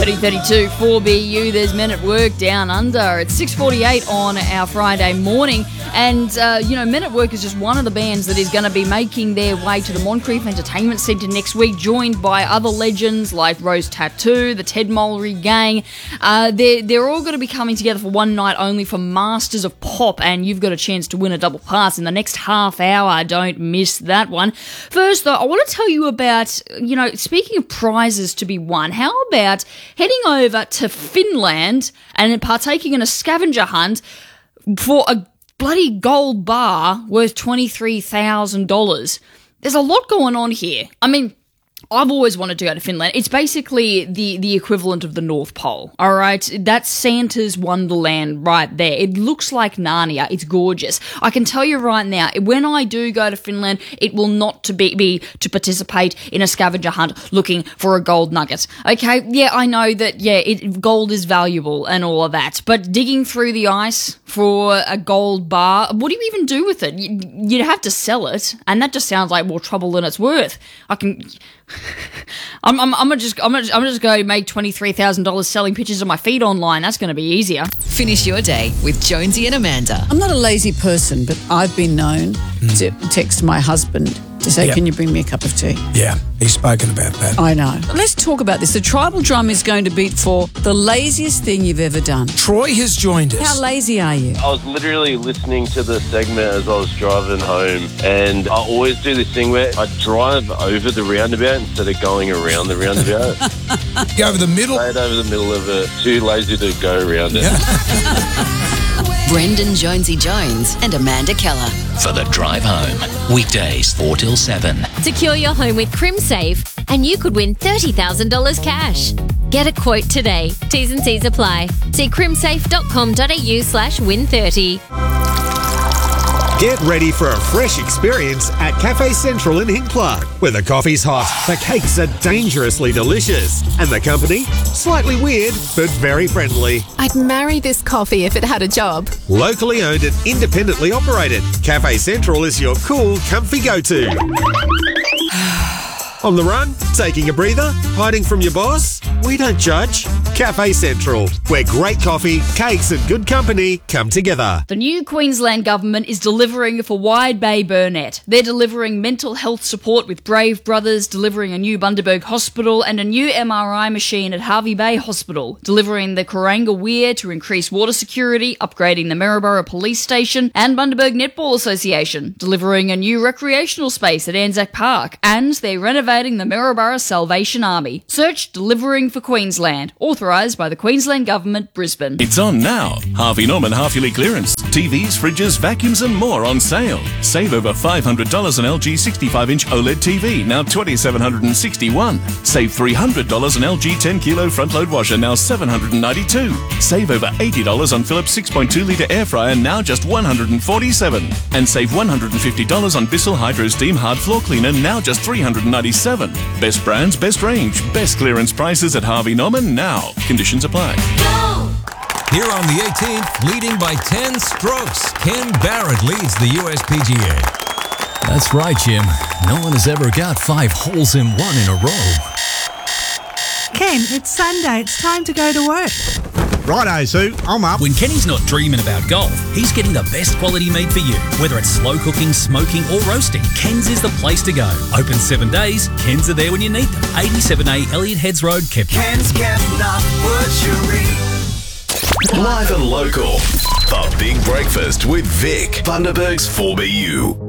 30:32 4BU. There's Men at Work Down Under. It's 6:48 on our Friday morning. And, Men at Work is just one of the bands that is going to be making their way to the Moncrief Entertainment Centre next week, joined by other legends like Rose Tattoo, the Ted Mulry Gang. They're all going to be coming together for one night only for Masters of Pop, and you've got a chance to win a double pass in the next half hour. Don't miss that one. First, though, I want to tell you about, speaking of prizes to be won, how about heading over to Finland and partaking in a scavenger hunt for a bloody gold bar worth $23,000. There's a lot going on here. I mean, I've always wanted to go to Finland. It's basically the equivalent of the North Pole, all right? That's Santa's Wonderland right there. It looks like Narnia. It's gorgeous. I can tell you right now, when I do go to Finland, it will not be to participate in a scavenger hunt looking for a gold nugget, okay? Yeah, I know that, gold is valuable and all of that, but digging through the ice for a gold bar, what do you even do with it? You'd have to sell it, and that just sounds like more trouble than it's worth. I'm gonna just go make $23,000 selling pictures of my feet online. That's gonna be easier. Finish your day with Jonesy and Amanda. I'm not a lazy person, but I've been known to text my husband to say, can you bring me a cup of tea? Yeah, he's spoken about that. I know. Let's talk about this. The tribal drum is going to beat for the laziest thing you've ever done. Troy has joined us. How lazy are you? I was literally listening to the segment as I was driving home, and I always do this thing where I drive over the roundabout instead of going around the roundabout. Go over the middle? Straight over the middle of it. Too lazy to go around it. Brendan Jonesy Jones and Amanda Keller. For the drive home. Weekdays 4 till 7. Secure your home with CrimSafe and you could win $30,000 cash. Get a quote today. T's and C's apply. See crimsafe.com.au/win30. Get ready for a fresh experience at Cafe Central in Hinckley, where the coffee's hot, the cakes are dangerously delicious, and the company, slightly weird but very friendly. I'd marry this coffee if it had a job. Locally owned and independently operated, Cafe Central is your cool, comfy go-to. On the run? Taking a breather? Hiding from your boss? We don't judge. Cafe Central, where great coffee, cakes and good company come together. The new Queensland government is delivering for Wide Bay Burnett. They're delivering mental health support with Brave Brothers, delivering a new Bundaberg Hospital and a new MRI machine at Harvey Bay Hospital, delivering the Kuranga Weir to increase water security, upgrading the Maryborough Police Station and Bundaberg Netball Association, delivering a new recreational space at Anzac Park, and they're renovating the Maryborough Salvation Army. Search Delivering for Queensland, authorised by the Queensland Government, Brisbane. It's on now. Harvey Norman half-yearly clearance. TVs, fridges, vacuums and more on sale. Save over $500 on LG 65-inch OLED TV, now $2,761. Save $300 on LG 10-kilo front-load washer, now $792. Save over $80 on Philips 6.2-litre air fryer, now just $147. And save $150 on Bissell Hydro Steam hard floor cleaner, now just $397. Best brands, best range, best clearance prices at Harvey Norman now. Conditions apply. Here on the 18th, leading by 10 strokes, Ken Barrett leads the USPGA. That's right, Jim. No one has ever got 5 holes in one in a row. Ken, it's Sunday. It's time to go to work. Righto, Sue. I'm up. When Kenny's not dreaming about golf, he's getting the best quality meat for you. Whether it's slow cooking, smoking or roasting, Ken's is the place to go. Open 7 days, Ken's are there when you need them. 87A Elliot Heads Road, Kepler. Ken's Kepler Butchery. Live and local. The Big Breakfast with Vic. Bundaberg's 4BU.